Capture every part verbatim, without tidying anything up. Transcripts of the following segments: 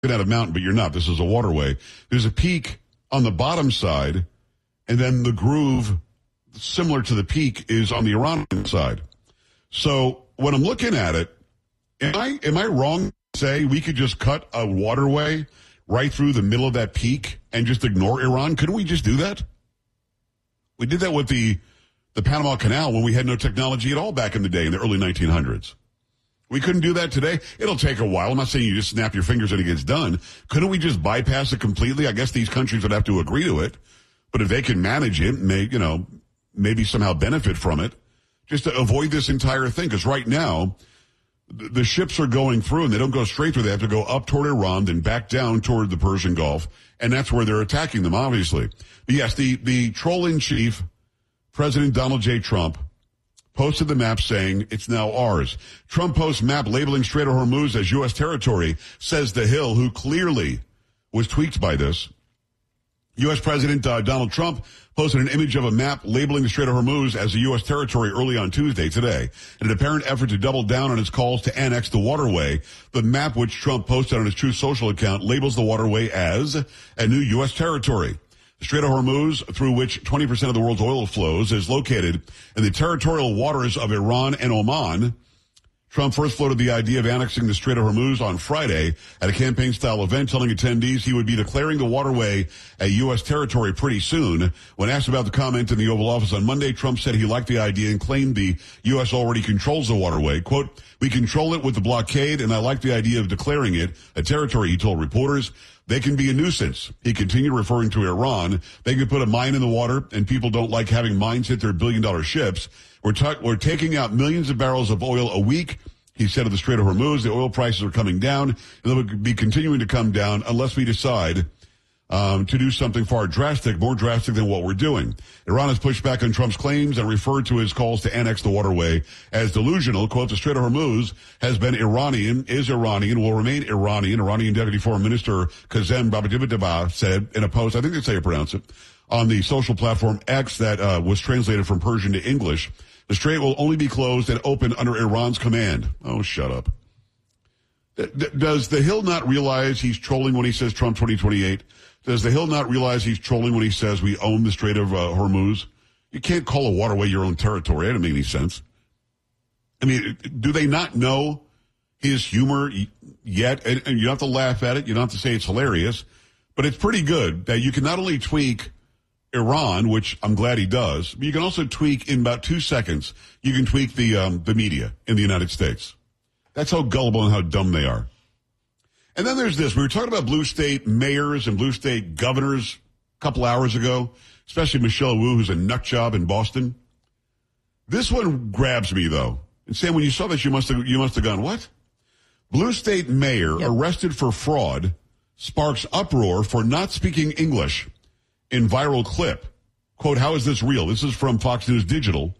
at a mountain, but you're not. This is a waterway. There's a peak on the bottom side, and then the groove similar to the peak is on the Iranian side. So when I'm looking at it, am I am I wrong to say we could just cut a waterway right through the middle of that peak and just ignore Iran? Couldn't we just do that? We did that with the the Panama Canal when we had no technology at all back in the day in the early nineteen hundreds. We couldn't do that today. It'll take a while. I'm not saying you just snap your fingers and it gets done. Couldn't we just bypass it completely? I guess these countries would have to agree to it. But if they can manage it, may, you know, maybe somehow benefit from it, just to avoid this entire thing. Because right now, the, the ships are going through and they don't go straight through. They have to go up toward Iran, then back down toward the Persian Gulf. And that's where they're attacking them, obviously. But yes, the, the troll-in-chief, President Donald J. Trump, posted the map saying it's now ours. Trump posts map labeling Strait of Hormuz as U S territory, says The Hill, who clearly was tweaked by this. U S. President uh, Donald Trump posted an image of a map labeling the Strait of Hormuz as a U S territory early on Tuesday today. In an apparent effort to double down on his calls to annex the waterway, the map which Trump posted on his Truth Social account labels the waterway as a new U S territory. The Strait of Hormuz, through which twenty percent of the world's oil flows, is located in the territorial waters of Iran and Oman. Trump first floated the idea of annexing the Strait of Hormuz on Friday at a campaign-style event, telling attendees he would be declaring the waterway a U S territory pretty soon. When asked about the comment in the Oval Office on Monday, Trump said he liked the idea and claimed the U S already controls the waterway. Quote, "We control it with the blockade, and I like the idea of declaring it a territory," he told reporters. "They can be a nuisance." He continued, referring to Iran. "They could put a mine in the water, and people don't like having mines hit their billion-dollar ships. We're, ta- we're taking out millions of barrels of oil a week," he said of the Strait of Hormuz. "The oil prices are coming down, and they'll be continuing to come down unless we decide um, to do something far drastic, more drastic than what we're doing." Iran has pushed back on Trump's claims and referred to his calls to annex the waterway as delusional. Quote, "The Strait of Hormuz has been Iranian, is Iranian, will remain Iranian," Iranian Deputy Foreign Minister Kazem Babadibadaba said in a post, I think that's how you pronounce it, on the social platform X that uh, was translated from Persian to English. "The strait will only be closed and open under Iran's command." Oh, shut up. D- does the Hill not realize he's trolling when he says Trump twenty twenty-eight? Does the Hill not realize he's trolling when he says we own the Strait of uh, Hormuz? You can't call a waterway your own territory. That doesn't make any sense. I mean, do they not know his humor yet? And, and you don't have to laugh at it. You don't have to say it's hilarious. But it's pretty good that you can not only tweak Iran, which I'm glad he does, but you can also tweak in about two seconds. You can tweak the um, the media in the United States. That's how gullible and how dumb they are. And then there's this. We were talking about blue state mayors and blue state governors a couple hours ago, especially Michelle Wu, who's a nut job in Boston. This one grabs me, though. And Sam, when you saw this, you must have you must have gone, what? Blue state mayor yep. arrested for fraud sparks uproar for not speaking English in viral clip. Quote, "How is this real?" This is from Fox News Digital.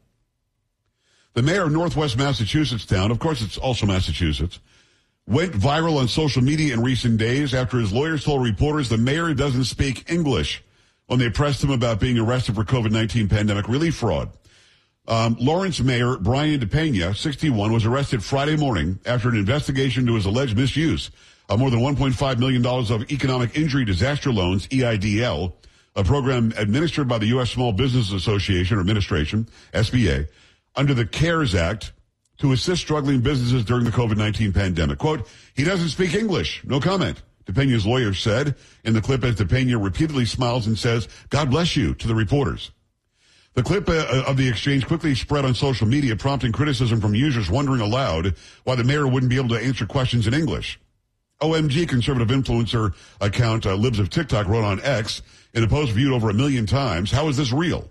The mayor of Northwest Massachusetts town, of course it's also Massachusetts, went viral on social media in recent days after his lawyers told reporters the mayor doesn't speak English when they pressed him about being arrested for COVID nineteen pandemic relief fraud. Um, Lawrence Mayor Brian DePena, sixty-one, was arrested Friday morning after an investigation into his alleged misuse of more than one point five million dollars of economic injury disaster loans, E I D L, a program administered by the U S Small Business Association or Administration, S B A, under the CARES Act to assist struggling businesses during the COVID nineteen pandemic. Quote, "He doesn't speak English." No comment. DePena's lawyer said in the clip as DePena repeatedly smiles and says, "God bless you," to the reporters. The clip uh, of the exchange quickly spread on social media, prompting criticism from users wondering aloud why the mayor wouldn't be able to answer questions in English. O M G conservative influencer account uh, Libs of TikTok wrote on X in a post viewed over a million times, "How is this real?"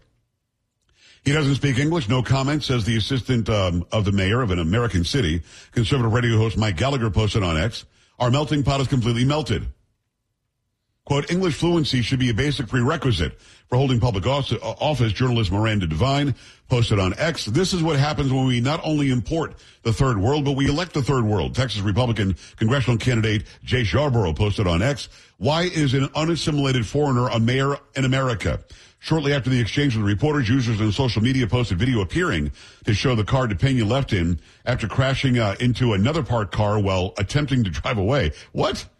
He doesn't speak English. No comment, says the assistant um, of the mayor of an American city. Conservative radio host Mike Gallagher posted on X, "Our melting pot is completely melted." Quote, "English fluency should be a basic prerequisite for holding public office," journalist Miranda Devine posted on X. "This is what happens when we not only import the third world, but we elect the third world." Texas Republican congressional candidate Jay Scarborough posted on X, "Why is an unassimilated foreigner a mayor in America?" Shortly after the exchange with reporters, users on social media posted video appearing to show the car DePena left in after crashing uh, into another parked car while attempting to drive away. What?